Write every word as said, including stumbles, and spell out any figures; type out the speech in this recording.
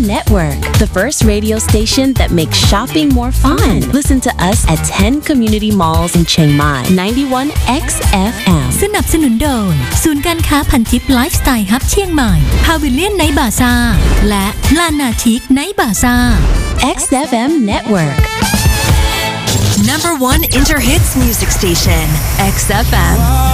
Network, the first radio station that makes shopping more fun. Listen to us at ten community malls in Chiang Mai, ninety-one X F M. สนับสนุนโดยศูนย์การค้าพันทิปไลฟ์สไตล์ฮับเชียงใหม่พาวิเลียนไนท์บาซ่าและลานาชิกไนท์บาซ่า X F M Network. Number one Inter Hits music station, X F M.